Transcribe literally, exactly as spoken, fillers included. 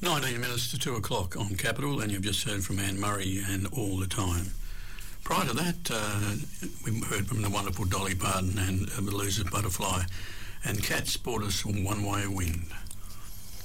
nineteen minutes to two o'clock on Capital, and you've just heard from Anne Murray and All the Time. Prior to that, uh, we heard from the wonderful Dolly Parton and uh, Losers Butterfly, and Cats brought us One Way Wind.